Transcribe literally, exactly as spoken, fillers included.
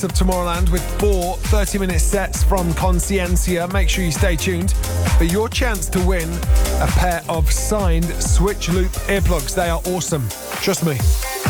of Tomorrowland with four thirty-minute sets from Conciencia. Make sure you stay tuned for your chance to win a pair of signed Switch Loop earplugs. They are awesome. Trust me.